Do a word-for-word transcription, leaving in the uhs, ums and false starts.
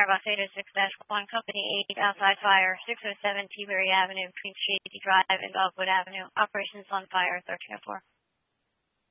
Airbus eight oh six dash one, Company eight, outside fire, six oh seven Teaberry Avenue between Shady Drive and Dogwood Avenue. Operations on fire, thirteen oh four.